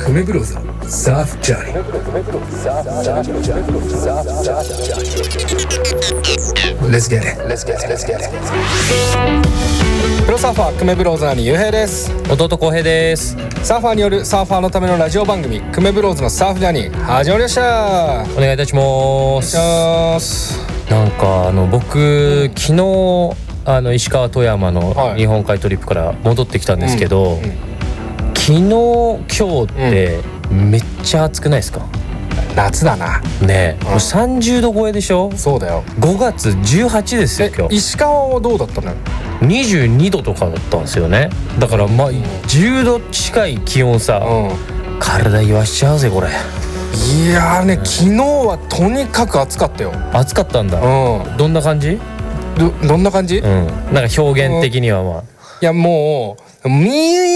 久米ブローズのサーフジャーニー。Let's get it. Let's get it. Let's get it. プロサーファー久米ブローズの兄ゆうへいです。 弟浩平です。 サーファーによるサーファーのためのラジオ番組久米ブローズのサーフジャーニー始まりました。 お願いいたします。なんか僕昨日石川富山の日本海トリップから戻ってきたんですけど、昨日今日ってめっちゃ暑くないですか？ 夏だなねえ、もう30度超えでしょ。 そうだよ。 5月18ですよ今日。 石川はどうだったの？ 22度とかだったんですよね。だから10度近い気温さ、体言わしちゃうぜこれ。 いやーね、昨日はとにかく暑かったよ。 暑かったんだ。どんな感じ？ どんな感じ？ なんか表現的にはいやもうミ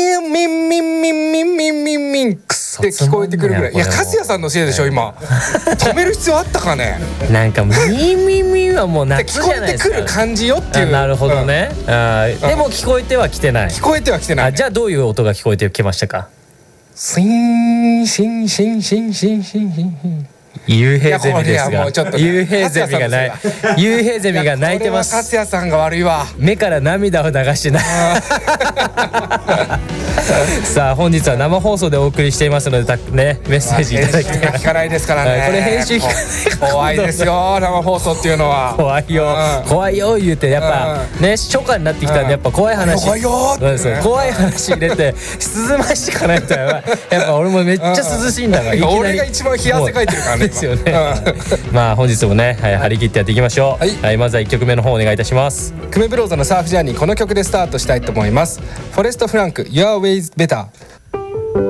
ンクスって聞こえてくるぐらい。いや、粕谷さんのせいでしょ今。止める必要あったかね。 なんかミンはもう夏じゃないですか。 聞こえてくる感じよっていう。 なるほどね。でも聞こえてはきてない。 聞こえてはきてない。 じゃあどういう音が聞こえてきましたか？ シンシンシンシンシンシンシン。 幽閉ゼミですが、幽閉ゼミがない。幽閉ゼミが泣いてます。 粕谷さんが悪いわ。 目から涙を流してない。さあ本日は生放送でお送りしていますのでね、メッセージいただきたい。 編集が聞かないですからね。 これ編集聞かない怖いですよ生放送っていうのは。 怖いよ怖いよ言うてやっぱね初夏になってきたんでやっぱ怖い話怖いよ怖い話入れて涼ましていかないとやっぱ俺もめっちゃ涼しいんだから。 俺が一番冷や汗かいてるからね。 ですよね。まあ本日もね、張り切ってやっていきましょう。はい、まずは1曲目の方お願いいたします。 久米ブローズのサーフジャーニー、この曲でスタートしたいと思います。フォレスト・フランク Your Way is Better。